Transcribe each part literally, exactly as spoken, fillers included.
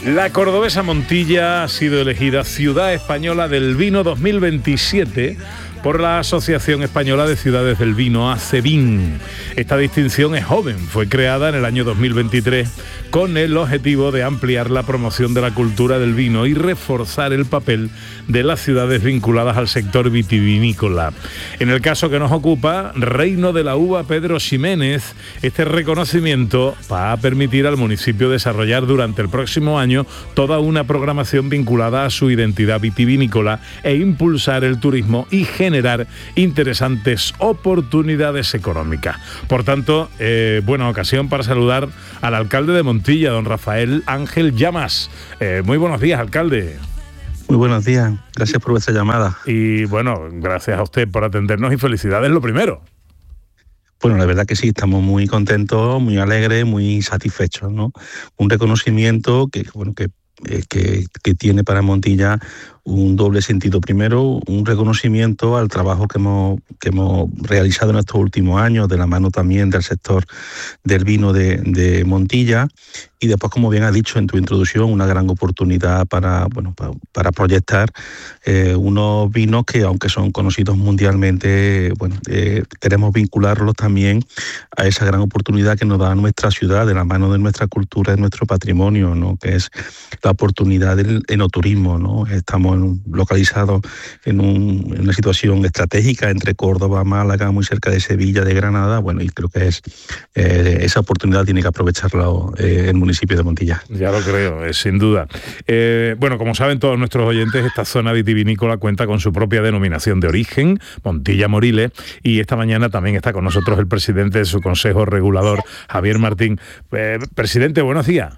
La cordobesa Montilla ha sido elegida Ciudad Española del Vino dos mil veintisiete por la Asociación Española de Ciudades del Vino, ACEVIN. Esta distinción es joven, fue creada en el año dos mil veintitrés con el objetivo de ampliar la promoción de la cultura del vino y reforzar el papel de las ciudades vinculadas al sector vitivinícola. En el caso que nos ocupa, Reino de la Uva Pedro Ximénez, este reconocimiento va a permitir al municipio desarrollar durante el próximo año toda una programación vinculada a su identidad vitivinícola e impulsar el turismo y generar generar interesantes oportunidades económicas. Por tanto, eh, buena ocasión para saludar al alcalde de Montilla, don Rafael Ángel Llamas. Eh, muy buenos días, alcalde. Muy buenos días, gracias por vuestra llamada. Y bueno, gracias a usted por atendernos y felicidades lo primero. Bueno, la verdad que sí, estamos muy contentos, muy alegres, muy satisfechos, ¿no? Un reconocimiento que, bueno, que, eh, que, que tiene para Montilla un doble sentido. Primero, un reconocimiento al trabajo que hemos, que hemos realizado en estos últimos años, de la mano también del sector del vino de, de Montilla, y después, como bien has dicho en tu introducción, una gran oportunidad para, bueno, para, para proyectar eh, unos vinos que, aunque son conocidos mundialmente, bueno, eh, queremos vincularlos también a esa gran oportunidad que nos da nuestra ciudad, de la mano de nuestra cultura, de nuestro patrimonio, ¿no? Que es la oportunidad del enoturismo, ¿no? Estamos localizados en, un, en una situación estratégica entre Córdoba, Málaga, muy cerca de Sevilla, de Granada, bueno, y creo que es eh, esa oportunidad tiene que aprovecharla eh, el municipio de Montilla. Ya lo creo, eh, sin duda. Eh, bueno, como saben todos nuestros oyentes, esta zona vitivinícola cuenta con su propia denominación de origen, Montilla Moriles, y esta mañana también está con nosotros el presidente de su consejo regulador, Javier Martín. Eh, presidente, buenos días.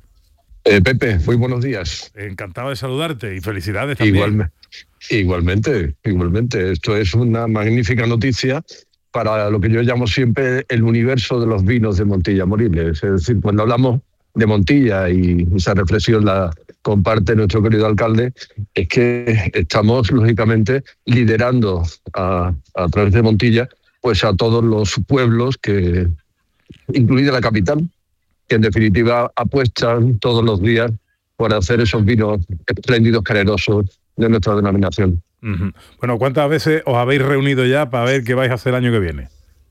Eh, Pepe, muy buenos días. Encantado de saludarte y felicidades también. Igualme, igualmente, igualmente. Esto es una magnífica noticia para lo que yo llamo siempre el universo de los vinos de Montilla Moriles. Es decir, cuando hablamos de Montilla, y esa reflexión la comparte nuestro querido alcalde, es que estamos lógicamente liderando a, a través de Montilla pues a todos los pueblos, que incluida la capital, que en definitiva apuestan todos los días por hacer esos vinos espléndidos, generosos de nuestra denominación. Uh-huh. Bueno, ¿cuántas veces os habéis reunido ya para ver qué vais a hacer el año que viene?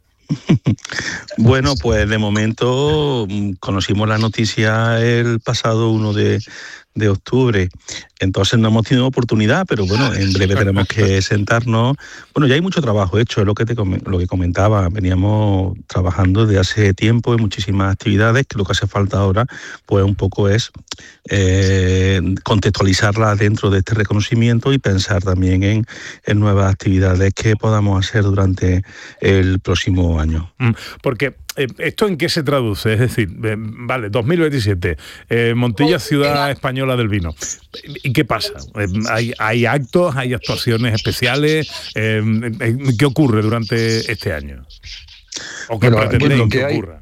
Bueno, pues de momento conocimos la noticia el pasado uno de, de octubre, entonces no hemos tenido oportunidad, pero bueno, en breve tenemos que sentarnos. Bueno, ya hay mucho trabajo hecho, es lo que te lo que comentaba, veníamos trabajando desde hace tiempo en muchísimas actividades, que lo que hace falta ahora pues un poco es eh, contextualizarlas dentro de este reconocimiento y pensar también en, en nuevas actividades que podamos hacer durante el próximo año. Porque eh, ¿esto en qué se traduce? Es decir, eh, vale, dos mil veintisiete, eh, Montilla, Ciudad Española del Vino. ¿Y qué pasa? Eh, ¿hay, ¿Hay actos, hay actuaciones especiales? Eh, ¿Qué ocurre durante este año? ¿O qué bueno, pretendéis lo que, que hay, ocurra?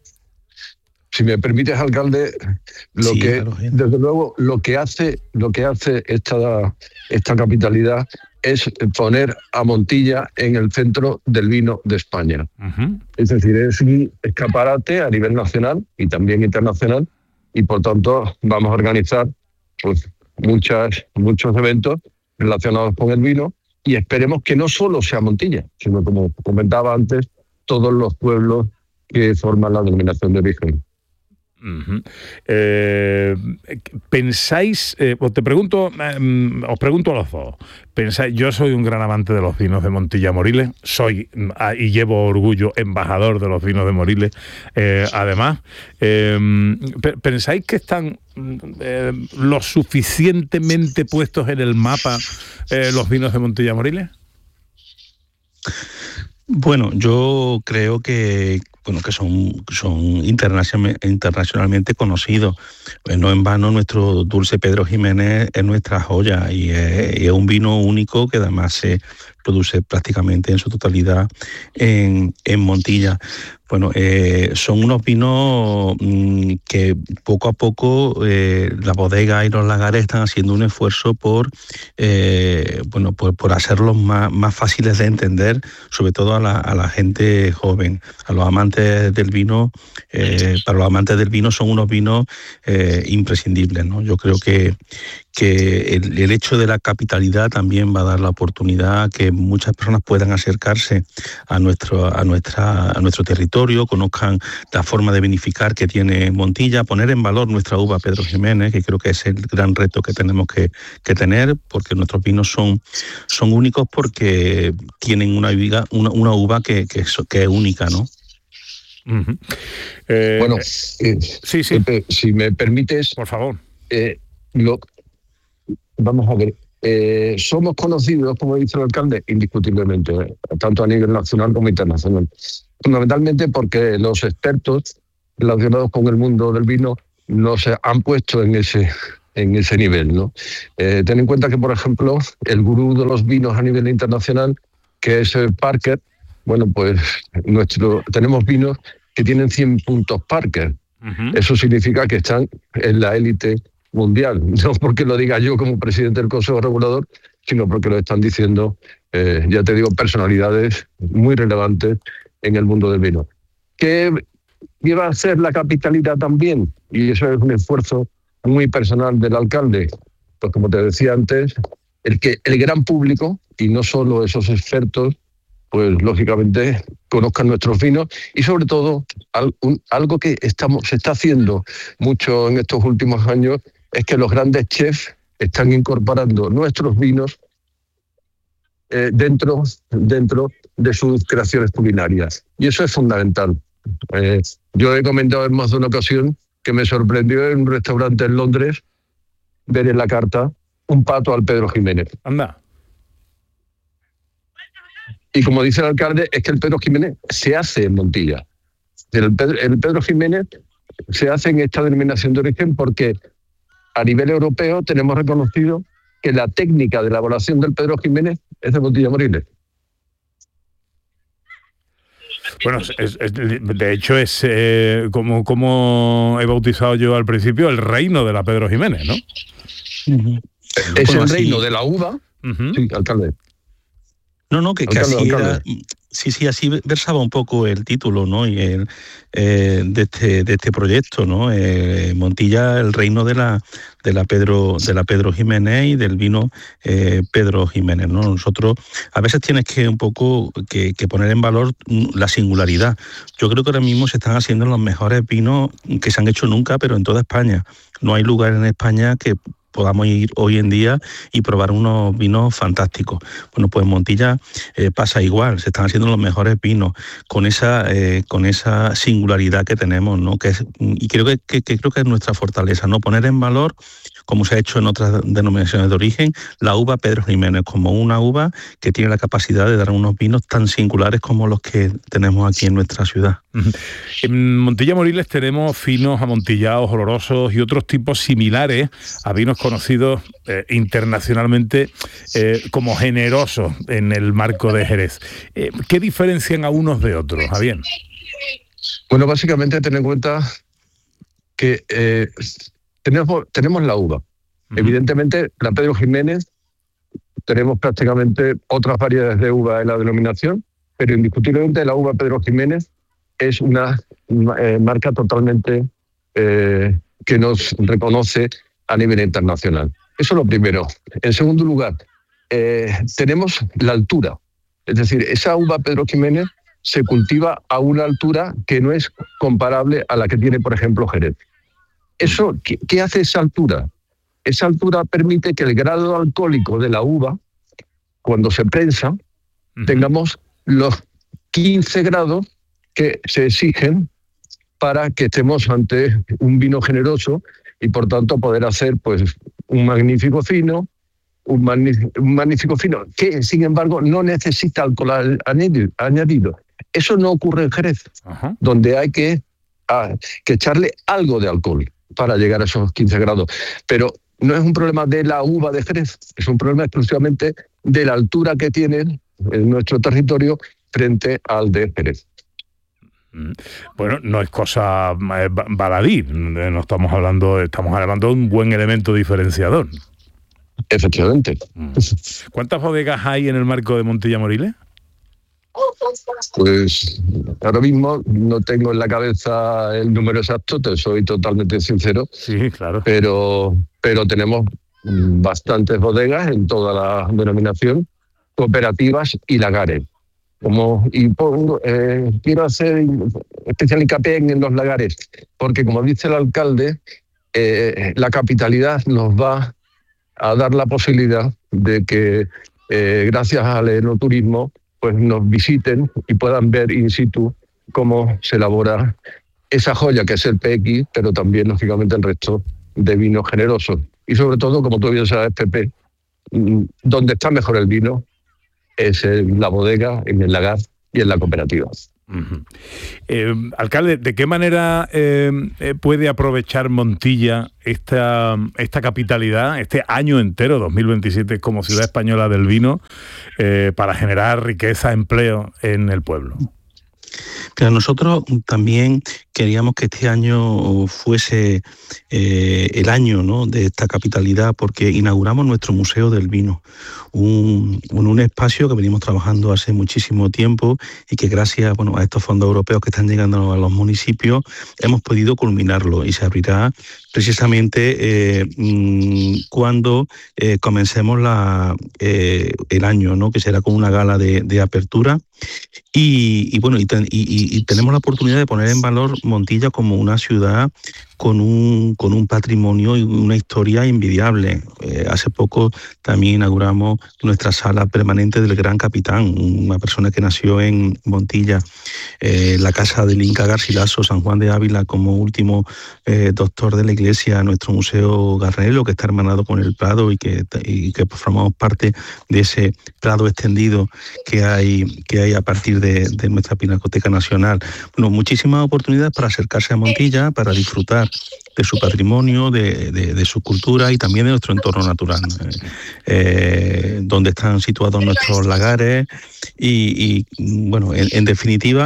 Si me permites, alcalde, lo sí, que claro, desde luego lo que hace, lo que hace esta, esta capitalidad es poner a Montilla en el centro del vino de España. Uh-huh. Es decir, es un escaparate a nivel nacional y también internacional, y por tanto vamos a organizar pues muchas, muchos eventos relacionados con el vino, y esperemos que no solo sea Montilla, sino, como comentaba antes, todos los pueblos que forman la denominación de origen. Uh-huh. Eh, pensáis, eh, os te pregunto, eh, os pregunto a los dos. Pensáis, yo soy un gran amante de los vinos de Montilla Moriles, soy y llevo orgullo embajador de los vinos de Moriles. Eh, además, eh, pensáis que están eh, lo suficientemente puestos en el mapa eh, los vinos de Montilla Moriles. Bueno, yo creo que bueno que son, son internacional, internacionalmente conocidos. No en vano nuestro dulce Pedro Ximénez es nuestra joya y es, y es un vino único que además se produce prácticamente en su totalidad en, en Montilla. Bueno, eh, son unos vinos mmm, que poco a poco eh, la bodega y los lagares están haciendo un esfuerzo por, eh, bueno, por, por hacerlos más, más fáciles de entender, sobre todo a la, a la gente joven, a los amantes del vino. Eh, para los amantes del vino son unos vinos eh, imprescindibles, ¿no? Yo creo que, que el, el hecho de la capitalidad también va a dar la oportunidad a que muchas personas puedan acercarse a nuestro, a nuestra, a nuestro territorio, conozcan la forma de vinificar que tiene Montilla, poner en valor nuestra uva Pedro Ximénez, que creo que es el gran reto que tenemos que, que tener, porque nuestros vinos son, son únicos porque tienen una, una, una uva que, que, es, que es única, ¿no? Uh-huh. Eh, bueno, eh, sí, sí. Pepe, si me permites, por favor. Eh, lo, vamos a ver. Eh, somos conocidos, como dice el alcalde, indiscutiblemente, eh, tanto a nivel nacional como internacional. Fundamentalmente porque los expertos relacionados con el mundo del vino no se han puesto en ese, en ese nivel, ¿no? Eh, ten en cuenta que, por ejemplo, el gurú de los vinos a nivel internacional, que es Parker, bueno, pues nuestro, tenemos vinos que tienen cien puntos Parker. Uh-huh. Eso significa que están en la élite mundial, no porque lo diga yo como presidente del Consejo Regulador, sino porque lo están diciendo, eh, ya te digo, personalidades muy relevantes en el mundo del vino. ¿Qué iba a ser la capitalidad también? Y eso es un esfuerzo muy personal del alcalde. Pues como te decía antes, el que el gran público, y no solo esos expertos, pues lógicamente conozcan nuestros vinos y sobre todo al, un, algo que estamos, se está haciendo mucho en estos últimos años es que los grandes chefs están incorporando nuestros vinos eh, dentro, dentro de sus creaciones culinarias. Y eso es fundamental. Eh, yo he comentado en más de una ocasión que me sorprendió en un restaurante en Londres ver en la carta un pato al Pedro Ximénez. Anda. Y como dice el alcalde, es que el Pedro Ximénez se hace en Montilla. El Pedro, el Pedro Ximénez se hace en esta denominación de origen porque a nivel europeo tenemos reconocido que la técnica de elaboración del Pedro Ximénez es de Montilla Moriles. Bueno, es, es, de hecho es eh, como, como he bautizado yo al principio, el reino de la Pedro Jiménez, ¿no? Uh-huh. Es bueno, el así... reino de la uva. Uh-huh. Sí, alcalde. No, no, que, que alcalde, así alcalde. Era, sí, sí, así versaba un poco el título, ¿no? Y el, eh, de este de este proyecto, ¿no? Eh, Montilla, el reino de la de la Pedro de la Pedro Ximénez y del vino eh, Pedro Ximénez, ¿no? Nosotros a veces tienes que un poco que, que poner en valor la singularidad. Yo creo que ahora mismo se están haciendo los mejores vinos que se han hecho nunca, pero en toda España. No hay lugar en España que podamos ir hoy en día y probar unos vinos fantásticos. Bueno, pues en Montilla eh, pasa igual, se están haciendo los mejores vinos con esa eh, con esa singularidad que tenemos, ¿no? Que es, y creo que, que, que creo que es nuestra fortaleza, ¿no? Poner en valor, como se ha hecho en otras denominaciones de origen, la uva Pedro Ximénez como una uva que tiene la capacidad de dar unos vinos tan singulares como los que tenemos aquí en nuestra ciudad. En Montilla Moriles tenemos finos amontillados, olorosos y otros tipos similares a vinos conocidos eh, internacionalmente eh, como generosos en el marco de Jerez. Eh, ¿Qué diferencian a unos de otros, Javier? Bueno, básicamente ten en cuenta que eh, tenemos, tenemos la uva. Uh-huh. Evidentemente, la Pedro Ximénez, tenemos prácticamente otras variedades de uva en la denominación, pero indiscutiblemente la uva Pedro Ximénez es una eh, marca totalmente eh, que nos reconoce a nivel internacional. Eso es lo primero. En segundo lugar, eh, tenemos la altura. Es decir, esa uva Pedro Ximénez se cultiva a una altura que no es comparable a la que tiene, por ejemplo, Jerez. Eso, ¿qué, qué hace esa altura? Esa altura permite que el grado alcohólico de la uva, cuando se prensa, uh-huh. tengamos los quince grados que se exigen para que estemos ante un vino generoso y por tanto poder hacer pues un magnífico fino, un, magnífico, un magnífico fino que sin embargo no necesita alcohol añadido. Eso no ocurre en Jerez, uh-huh. donde hay que, a, que echarle algo de alcohol para llegar a esos quince grados. Pero no es un problema de la uva de Jerez, es un problema exclusivamente de la altura que tienen en nuestro territorio frente al de Jerez. Bueno, no es cosa baladí, no estamos hablando, estamos hablando de un buen elemento diferenciador. Efectivamente. ¿Cuántas bodegas hay en el marco de Montilla Moriles? Pues ahora mismo no tengo en la cabeza el número exacto, te soy totalmente sincero. Sí, claro. Pero, pero tenemos bastantes bodegas en toda la denominación, cooperativas y lagares. Como, y pongo, eh, quiero hacer especial hincapié en los lagares, porque como dice el alcalde, eh, la capitalidad nos va a dar la posibilidad de que, eh, gracias al enoturismo, pues nos visiten y puedan ver in situ cómo se elabora esa joya que es el P X, pero también, lógicamente, el resto de vinos generosos. Y sobre todo, como tú bien sabes, Pepe, donde está mejor el vino es en la bodega, en el lagar y en la cooperativa. Uh-huh. Eh, alcalde, ¿de qué manera eh, puede aprovechar Montilla esta, esta capitalidad, este año entero, dos mil veintisiete, como ciudad española del vino, eh, para generar riqueza, empleo en el pueblo? Pero nosotros también queríamos que este año fuese eh, el año, ¿no?, de esta capitalidad, porque inauguramos nuestro Museo del Vino, un, un espacio que venimos trabajando hace muchísimo tiempo y que gracias, bueno, a estos fondos europeos que están llegando a los municipios hemos podido culminarlo, y se abrirá precisamente eh, mmm, cuando eh, comencemos la, eh, el año, ¿no?, que será con una gala de, de apertura. Y, y bueno, y, ten, y, y tenemos la oportunidad de poner en valor Montilla como una ciudad con un, con un patrimonio y una historia envidiable. Eh, hace poco también inauguramos nuestra sala permanente del Gran Capitán, una persona que nació en Montilla, eh, la casa del Inca Garcilaso, San Juan de Ávila, como último eh, doctor de la Iglesia, nuestro Museo Garnelo, que está hermanado con el Prado y que, y que formamos parte de ese Prado extendido que hay, que hay a partir de, de nuestra Pinacoteca Nacional. Bueno, muchísimas oportunidades para acercarse a Montilla, para disfrutar de su patrimonio, de, de, de su cultura y también de nuestro entorno natural, eh, eh, donde están situados nuestros lagares y, y bueno, en, en definitiva,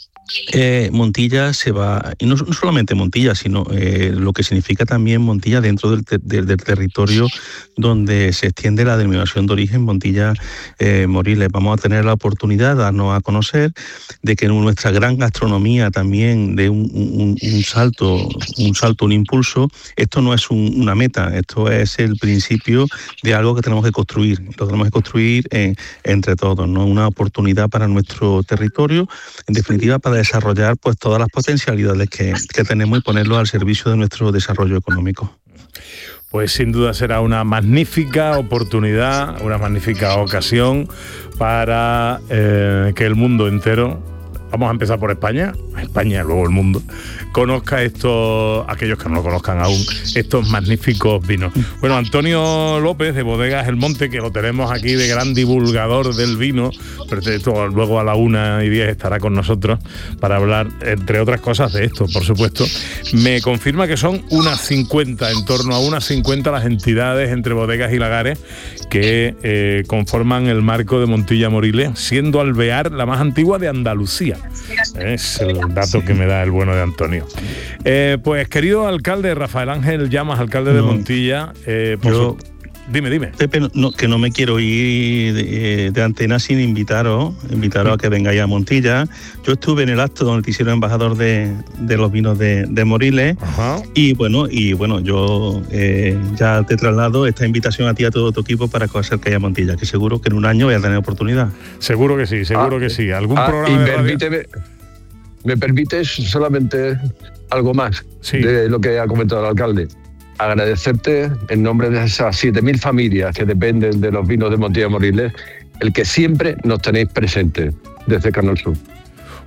Eh, Montilla se va, y no, no solamente Montilla, sino eh, lo que significa también Montilla dentro del, te, del, del territorio donde se extiende la denominación de origen Montilla eh, Moriles. Vamos a tener la oportunidad de darnos a conocer de que nuestra gran gastronomía también de un, un, un salto, un salto, un impulso. Esto no es un, una meta, esto es el principio de algo que tenemos que construir. Lo tenemos que construir eh, entre todos, ¿no? Una oportunidad para nuestro territorio, en definitiva, para desarrollar pues todas las potencialidades que, que tenemos y ponerlo al servicio de nuestro desarrollo económico. Pues sin duda será una magnífica oportunidad, una magnífica ocasión para eh, que el mundo entero, vamos a empezar por España, España, luego el mundo, conozca estos, aquellos que no lo conozcan aún, estos magníficos vinos. Bueno, Antonio López de Bodegas El Monte, que lo tenemos aquí de gran divulgador del vino, pero esto, luego a la una y diez estará con nosotros para hablar, entre otras cosas, de esto, por supuesto. Me confirma que son unas cincuenta, en torno a unas cincuenta las entidades entre bodegas y lagares que eh, conforman el marco de Montilla Moriles, siendo Alvear la más antigua de Andalucía. Es el dato que me da el bueno de Antonio. Eh, pues querido alcalde Rafael Ángel Llamas, alcalde no, de Montilla, eh, por yo, su... dime, dime. Pepe, no, que no me quiero ir de, de antena sin invitaros, invitaros a que vengáis a Montilla. Yo estuve en el acto donde te hicieron embajador de, de los vinos de, de Moriles. Ajá. y bueno, y bueno, yo eh, ya te traslado esta invitación a ti y a todo tu equipo para que os acerquéis a Montilla, que seguro que en un año vais a tener oportunidad. Seguro que sí, seguro ah, que sí. ¿Algún ah, programa y de me, radio? permíteme, me permites solamente algo más sí. de lo que ha comentado el alcalde. Agradecerte en nombre de esas siete mil familias que dependen de los vinos de Montilla Moriles, el que siempre nos tenéis presentes desde Canal Sur.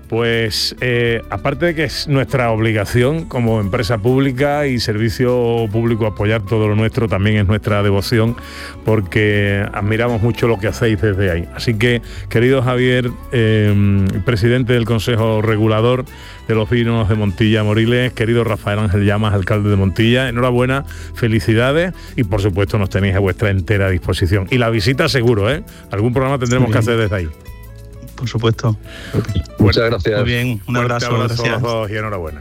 Pues eh, aparte de que es nuestra obligación como empresa pública y servicio público apoyar todo lo nuestro, también es nuestra devoción, porque admiramos mucho lo que hacéis desde ahí. Así que, querido Javier, eh, presidente del Consejo Regulador de los Vinos de Montilla Moriles, querido Rafael Ángel Llamas, alcalde de Montilla, enhorabuena, felicidades y por supuesto nos tenéis a vuestra entera disposición. Y la visita seguro, ¿eh? Algún programa tendremos que hacer desde ahí. Por supuesto. Muchas gracias. Muy bien, un abrazo, abrazo gracias. a los dos y enhorabuena.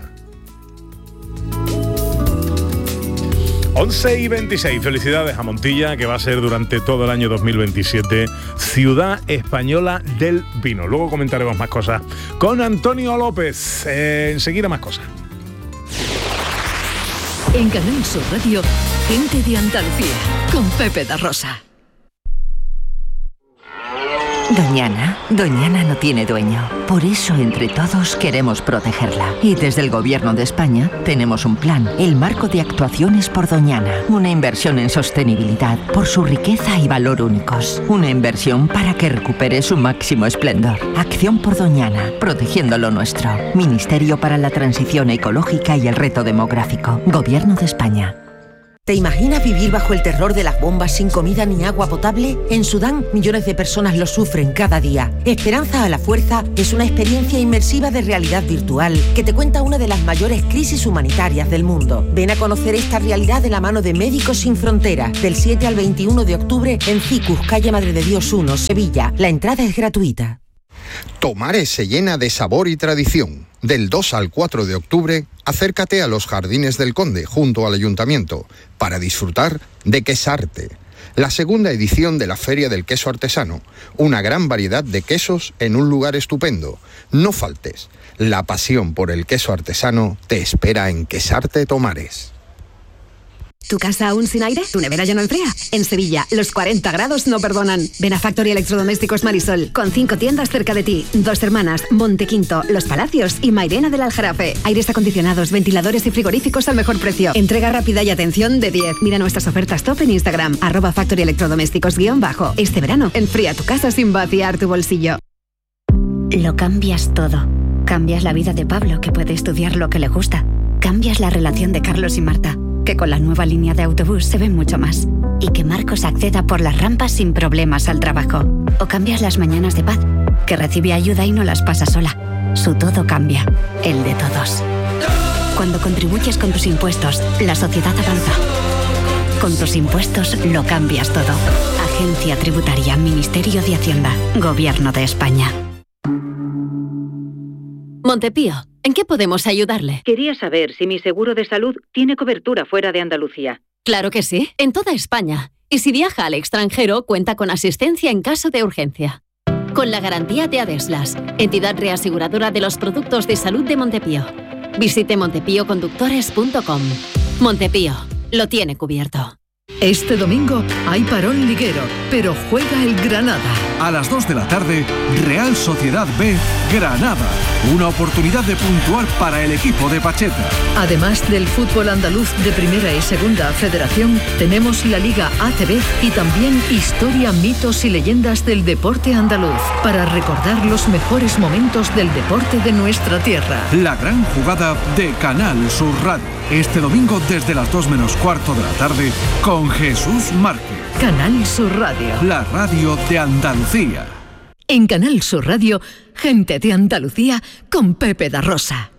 once y veintiséis, felicidades a Montilla, que va a ser durante todo el año dos mil veintisiete Ciudad Española del Vino. Luego comentaremos más cosas con Antonio López. Eh, enseguida más cosas. En Canal Sur Radio, Gente de Andalucía, con Pepe da Rosa. Doñana, Doñana no tiene dueño. Por eso entre todos queremos protegerla. Y desde el Gobierno de España tenemos un plan, el Marco de Actuaciones por Doñana. Una inversión en sostenibilidad por su riqueza y valor únicos. Una inversión para que recupere su máximo esplendor. Acción por Doñana, protegiendo lo nuestro. Ministerio para la Transición Ecológica y el Reto Demográfico. Gobierno de España. ¿Te imaginas vivir bajo el terror de las bombas sin comida ni agua potable? En Sudán, millones de personas lo sufren cada día. Esperanza a la Fuerza es una experiencia inmersiva de realidad virtual que te cuenta una de las mayores crisis humanitarias del mundo. Ven a conocer esta realidad de la mano de Médicos Sin Fronteras, del siete al veintiuno de octubre en Cicus, calle Madre de Dios uno, Sevilla. La entrada es gratuita. Tomares se llena de sabor y tradición. Del dos al cuatro de octubre, acércate a los Jardines del Conde, junto al Ayuntamiento, para disfrutar de Quesarte, la segunda edición de la Feria del Queso Artesano, una gran variedad de quesos en un lugar estupendo. No faltes, la pasión por el queso artesano te espera en Quesarte Tomares. ¿Tu casa aún sin aire? ¿Tu nevera ya no enfría? En Sevilla, los cuarenta grados no perdonan. Ven a Factory Electrodomésticos Marisol, con cinco tiendas cerca de ti. Dos Hermanas, Montequinto, Los Palacios y Mairena del Aljarafe. Aires acondicionados, ventiladores y frigoríficos al mejor precio. Entrega rápida y atención de diez. Mira nuestras ofertas top en Instagram, arroba Factory Electrodomésticos guión bajo. Este verano, enfría tu casa sin vaciar tu bolsillo. Lo cambias todo. Cambias la vida de Pablo, que puede estudiar lo que le gusta. Cambias la relación de Carlos y Marta, que con la nueva línea de autobús se ven mucho más. Y que Marcos acceda por las rampas sin problemas al trabajo. O cambias las mañanas de Paz, que recibe ayuda y no las pasa sola. Su todo cambia, el de todos. Cuando contribuyes con tus impuestos, la sociedad avanza. Con tus impuestos lo cambias todo. Agencia Tributaria, Ministerio de Hacienda, Gobierno de España. Montepío, ¿en qué podemos ayudarle? Quería saber si mi seguro de salud tiene cobertura fuera de Andalucía. Claro que sí, en toda España. Y si viaja al extranjero, cuenta con asistencia en caso de urgencia. Con la garantía de Adeslas, entidad reaseguradora de los productos de salud de Montepío. Visite montepío conductores punto com. Montepío, lo tiene cubierto. Este domingo hay parón liguero, pero juega el Granada. A las dos de la tarde, Real Sociedad B, Granada. Una oportunidad de puntuar para el equipo de Pacheta. Además del fútbol andaluz de Primera y Segunda Federación, tenemos la Liga A C B y también historia, mitos y leyendas del deporte andaluz, para recordar los mejores momentos del deporte de nuestra tierra. La gran jugada de Canal Sur Radio. Este domingo desde las dos menos cuarto de la tarde con Jesús Márquez. Canal Sur Radio. La radio de Andalucía. En Canal Sur Radio, Gente de Andalucía con Pepe da Rosa.